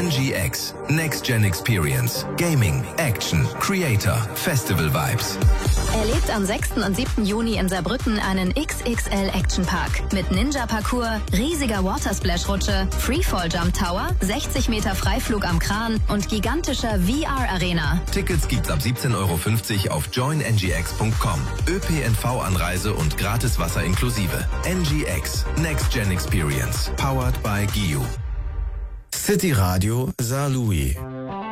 NGX, Next Gen Experience, Gaming, Action, Creator, Festival Vibes. Erlebt am 6. und 7. Juni in Saarbrücken einen XXL Action Park mit Ninja Parcours, riesiger Watersplash-Rutsche, Freefall Jump Tower, 60 Meter Freiflug am Kran und gigantischer VR-Arena. Tickets gibt's ab 17,50 € auf joinngx.com. ÖPNV-Anreise und gratis Wasser inklusive. NGX, Next Gen Experience, powered by GIU. City Radio Saarlouis.